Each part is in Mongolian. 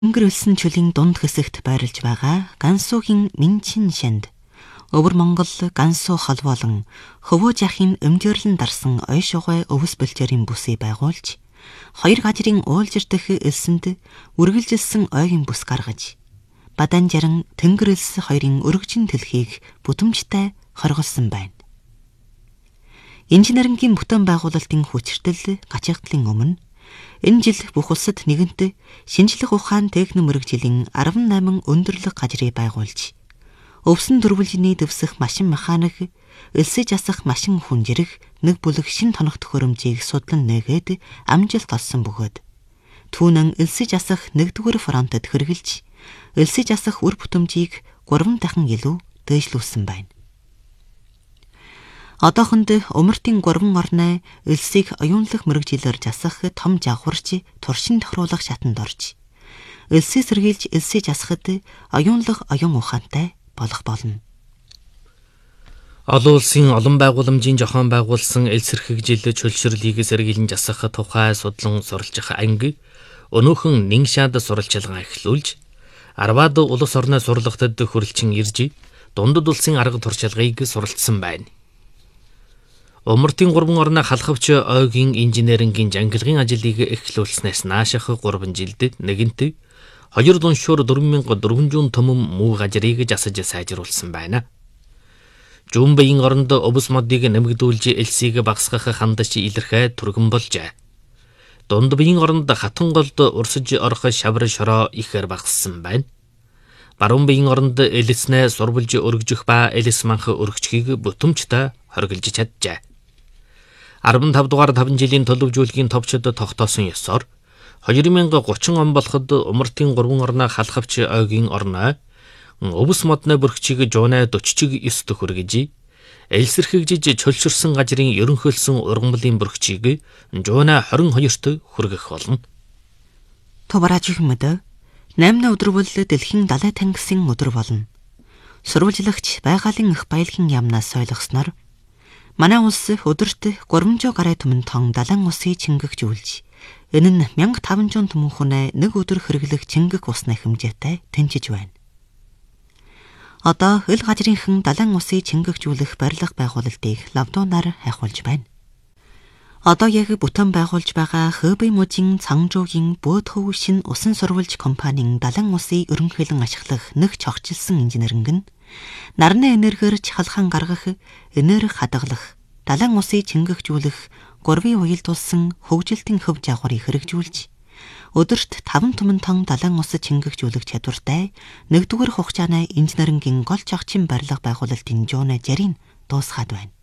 Өнгөрүүлсэн чөлийн дунд хэсэгт байрлаж байгаа Гансуугийн Минчин шанд Өвөр Монгол Гансуу холбоолон Хөвөө жахын өмдөрлөн дарсан ойшоогой өвс бэлчээрийн бүсийг байгуулж, хоёр газрын уулжир дэх элсэнд үргэлжилсэн ойгийн бүс гаргаж, Бадан жаран Тэнгэр элс хоёрын өргөжин дэлхийг бүтэмжтэй хорголсон байна. Инженерингийн бүтээн байгуулалтын хүчиртэл гачигдлын өмнө энэ жил бүх улсад нэгэнт шинжлэх ухаан техник мэргэжлийн 18 өндөрлөг газрыг байгуулж, өвсөн дөрвөлжиний дэвсэх машин механик, элсэж асах машин хүнжирэх нэг бүлэг шин тоног төхөөрөмжийг судлан нээгээд амжилт олсон бөгөөд түүнэн элсэж асах нэгдүгээр фронтод хэрэгжилж, элсэж асах үр бүтэмжийг 3 дахин илүү дээшлүүлсэн байна. Одоохонд умартын 3 орны элсийг оюунлах мэргэжилээр засах том жавхарч туршин тохируулах шатанд орж, элсийг сэргийлж элсийг засахад оюунлах оюун ухаантай болох болно. Олон улсын олон байгууламжийн зохион байгуулсан элс хэрхэгжил чөлшөрлийг сэргийлэн засах тухай судлан суралцах анги өнөөхөн Нингшаад суралцлагаа эхлүүлж, Арваад улс орны сурлагтад хүрэлцэн ирж, дундад улсын арга туршлагыг суралцсан байна. Умартын 3 орны халахвч ойгийн инженерингийн жангилгын ажлыг эхлүүлснээс нааших 3 жилд нэгэнт 2 дуншуур 4400 том муу газрыг засаж сайжруулсан байна. Жумбын оронд өвс модыг нэмэгдүүлж элсийг багасгах хандаж илэрхээ түргэн болжээ. Дунд биеийн оронд хатан голд урсаж орох шавар шороо ихээр багассан байна. Баруун биеийн оронд элснээ сурвалж өргөжих ба элс манх өргөчгийг бүтэмжтэй хоригдж чаджээ. 15 дугаар 5 жилийн төлөвжүүлгийн товчод тогтоосон ёсоор 2030 он болоход умартын 3 орны халахвч ойгийн орны өвс модны бүрхчийг жуунаа 49 хүргэж, элсэрхэгжиж чөлшөрсөн газрын ерөнхийлсөн ургамлын бүрхчийг жуунаа 22-т хүргэх болно. Тубараж хүмэд 8 өдөр бол дэлхийн далай тангисын өдөр болно. Сурвалжлагч байгалийн их баялагын яамнаас ойлгосноор манай улс өдөрт 300 гаруй түмэн тон далайн усыг чингэгжүүлж, энэ нь 1500 түмэн хүнээ нэг өдөр хэрэглэх чингэх усны хэмжээтэй тэнцэж байна. Одоо эл газрынхан далайн усыг чингэгжүүлэх барилга байгуулалтыг лавдуунаар хайхуулж байна. Одоо яг бүтээн байгуулж байгаа Хэбэй мужийн Цангжуугийн Бөөдхөв шин усан сурвалж компанийн далайн усыг ерөнхийлөн ашиглах нэг чогчилсан инженеринг нь нарны энергиэр чахалгаан гаргах, энерги хадгалах, далайн усыг чингэгжүүлэх 3 уялдуулсан хөгжилтийн хөв жавхарыг хэрэгжүүлж, өдөрт 5 түмэн тон далайн ус чингэгжүүлэх чадвартай нэгдүгээр хугацааны инженерингийн гол чогчин барилга байгуулалтын жууны жарийг дуусгаад байна.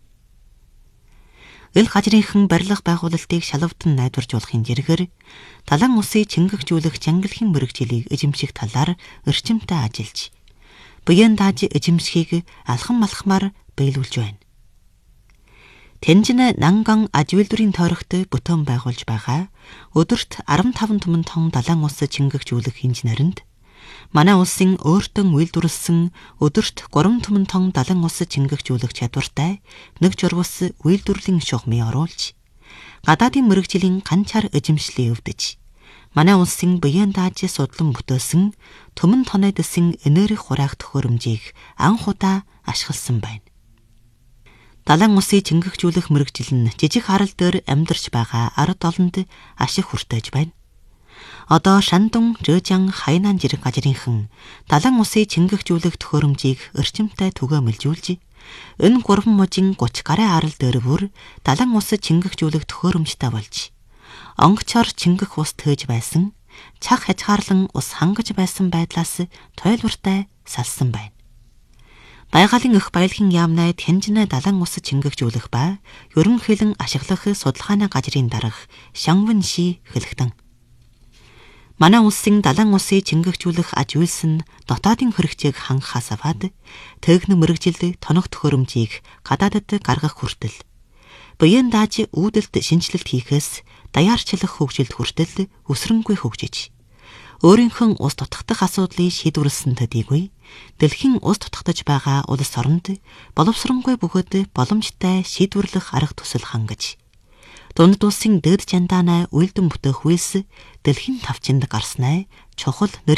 Эл газрынхан барилга байгуулалтыг шалавдан найдваржуулахын зэрэгээр далайн усыг чингэгжүүлэх жангилхийн мэргэжилийг эзэмших талаар эрчимтэй ажиллаж, буян дааж эзэмшихийг алхам малхмаар биелүүлж байна. Тэнжин Нанган аж үйлдвэрийн тойрогт бүтээн байгуулж байгаа өдөрт 15 түмэн тон далайн ус чингэгжүүлэх инженеринд манай улсын өөртөө үйлдвэрлэсэн өдөрт 3 түмэн тон далайн ус чингэгжүүлэх чадвартай нэг журвас үйлдвэрлэлийн шугамыг оруулж, гадаадын мэргэжлийн ганчаар эзэмшлийг өвдөж, манай улсын буян дааж судлан бүтээсэн түмэн тонны дэсэн энерги хураах төхөөрөмжийг анх удаа ашигласан байна. Далайн усыг чингэгжүүлэх мэргэжил нь жижиг харал дээр амьдарч байгаа ард олонд ашиг хүртэж байна. Одоо Шандун, Жэжан, Хайнан зэрэг газрынхан далайн усыг чингэгжүүлэх төхөөрөмжийг эрчимтэй түгээмэлжүүлж, энэ 3 мужийн 30 гаруй арал дээр бүр далайн усыг чингэгжүүлэх төхөөрөмжтэй болж, онгочоор чингэх ус тээж байсан, чах хязгаарлан ус хангаж байсан байдлаас тойлбортой салсан байна. Байгалийн их баялагын яамнаа Тянжинэ далайн ус чингэгжүүлэх ба ерөнхийлөн ашиглах судалгааны газрын дарга Шангвэнши хэлэхдээ, манай улсын далайн усыг чингэгжүүлэх аж үйлс нь дотоодын хэрэгцээг хангахаас аваад техник мэргэжилд тоног төхөөрөмжийг гадаадд гаргах хүртэл, буян дааж үүдэлд шинжилэлт хийхээс даяарчлах хөгжилд хүртэл өсрөнгүй хөгжиж, өөрийнхөө ус тутагдах асуудлыг шийдвэрлэсэн төдийгүй дэлхийн ус тутагдаж байгаа улс оронд боловсронгүй бөгөөд боломжтой шийдвэрлэх арга төсөл хангаж, Дунд улсын дээд жандаанаа үйлдэн бүтээх үйлс дэлхийн тавчинд гарснаа чухал